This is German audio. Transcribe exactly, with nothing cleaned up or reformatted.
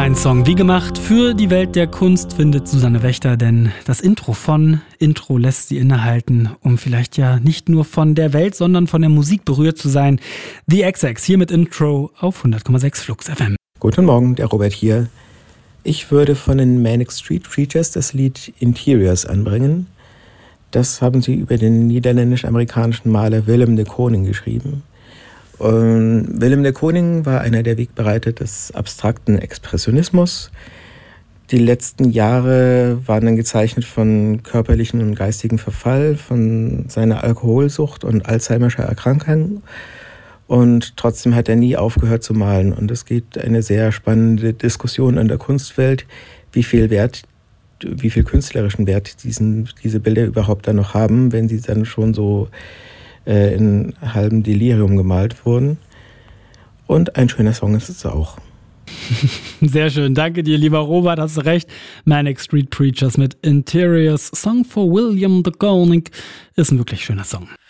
Ein Song wie gemacht für die Welt der Kunst, findet Susanne Wächter, denn das Intro von Intro lässt sie innehalten, um vielleicht ja nicht nur von der Welt, sondern von der Musik berührt zu sein. The X X hier mit Intro auf hundert Komma sechs Flux F M. Guten Morgen, der Robert hier. Ich würde von den Manic Street Preachers das Lied Interiors anbringen. Das haben sie über den niederländisch-amerikanischen Maler Willem de Kooning geschrieben. Und Willem de Kooning war einer der Wegbereiter des abstrakten Expressionismus. Die letzten Jahre waren dann gezeichnet von körperlichen und geistigen Verfall, von seiner Alkoholsucht und Alzheimerscher Erkrankung. Und trotzdem hat er nie aufgehört zu malen. Und es gibt eine sehr spannende Diskussion in der Kunstwelt, wie viel Wert, wie viel künstlerischen Wert diesen, diese Bilder überhaupt dann noch haben, wenn sie dann schon so in halbem Delirium gemalt wurden. Und ein schöner Song ist es auch. Sehr schön, danke dir, lieber Robert, hast du recht. Manic Street Preachers mit Interiors, Song for William de Kooning, ist ein wirklich schöner Song.